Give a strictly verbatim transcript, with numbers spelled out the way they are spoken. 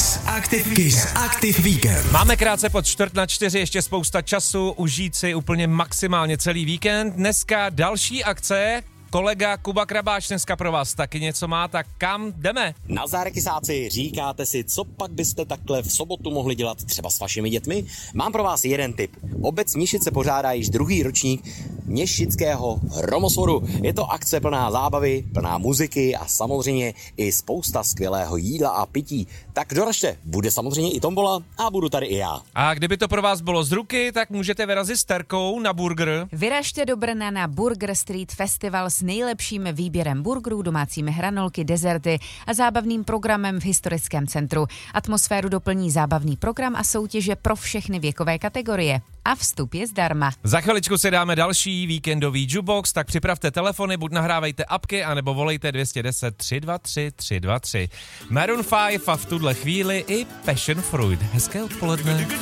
Kiss Active, Kiss Active Weekend. Máme krátce pod čtvrt na čtyři, ještě spousta času, užít si úplně maximálně celý víkend. Dneska další akce. Kolega Kuba Krabáč dneska pro vás taky něco má, tak kam jdeme? Nazdar, kysáci, říkáte si, co pak byste takhle v sobotu mohli dělat třeba s vašimi dětmi? Mám pro vás jeden tip. Obec Mnišice pořádá již druhý ročník Měšického hromosvodu. Je to akce plná zábavy, plná muziky a samozřejmě i spousta skvělého jídla a pití. Tak doražte, bude samozřejmě i tombola a budu tady i já. A kdyby to pro vás bylo z ruky, tak můžete vyrazit s Terkou na burger. Vyražte do Brna na Burger Street Festival s nejlepším výběrem burgerů, domácími hranolky, dezerty a zábavným programem v historickém centru. Atmosféru doplní zábavný program a soutěže pro všechny věkové kategorie. A vstup je zdarma. Za chviličku si dáme další víkendový jukebox, tak připravte telefony, buď nahrávejte apky, anebo volejte dvě stě deset tři dva tři tři dva tři. Maroon pět a v tuhle chvíli i Passion Fruit. Hezké odpoledne.